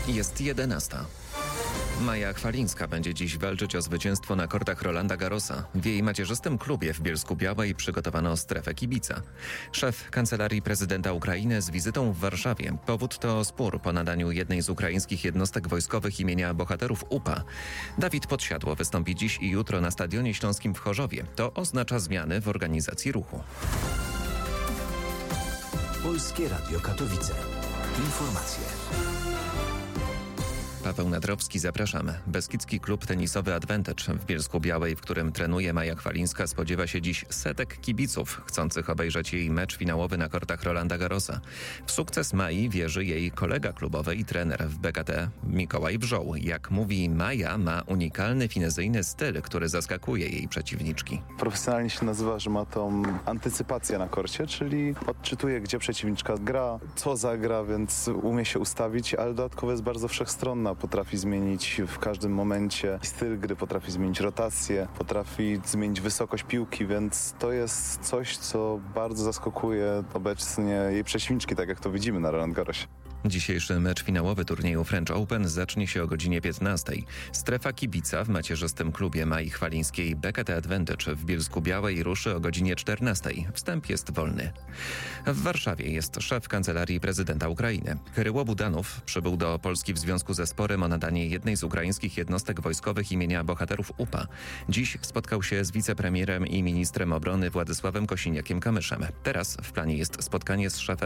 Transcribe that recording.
Jest 11. Maja Chwalińska będzie dziś walczyć o zwycięstwo na kortach Rolanda Garrosa. W jej macierzystym klubie w Bielsku-Białej przygotowano strefę kibica. Szef Kancelarii Prezydenta Ukrainy z wizytą w Warszawie. Powód to spór po nadaniu jednej z ukraińskich jednostek wojskowych imienia bohaterów UPA. Dawid Podsiadło wystąpi dziś i jutro na Stadionie Śląskim w Chorzowie. To oznacza zmiany w organizacji ruchu. Polskie Radio Katowice. Informacje. Paweł Nadrowski, zapraszam. Beskidzki klub tenisowy Advantage w Bielsku-Białej, w którym trenuje Maja Chwalińska, spodziewa się dziś setek kibiców chcących obejrzeć jej mecz finałowy na kortach Rolanda Garrosa. W sukces Mai wierzy jej kolega klubowy i trener w BKT Mikołaj Wrzoł. Jak mówi, Maja ma unikalny finezyjny styl, który zaskakuje jej przeciwniczki. Profesjonalnie się nazywa, że ma tą antycypację na korcie, czyli odczytuje, gdzie przeciwniczka gra, co zagra, więc umie się ustawić, ale dodatkowo jest bardzo wszechstronna. Potrafi zmienić w każdym momencie styl gry, potrafi zmienić rotację, potrafi zmienić wysokość piłki, więc to jest coś, co bardzo zaskakuje obecnie jej przeciwniczki, tak jak to widzimy na Roland Garrosie. Dzisiejszy mecz finałowy turnieju French Open zacznie się o godzinie 15. Strefa kibica w macierzystym klubie Mai Chwalińskiej BKT Advantage w Bielsku-Białej ruszy o godzinie 14. Wstęp jest wolny. W Warszawie jest szef Kancelarii Prezydenta Ukrainy. Kryło Budanów przybył do Polski w związku ze sporem o nadanie jednej z ukraińskich jednostek wojskowych imienia bohaterów UPA. Dziś spotkał się z wicepremierem i ministrem obrony Władysławem Kosiniakiem-Kamyszem. Teraz w planie jest spotkanie z szefem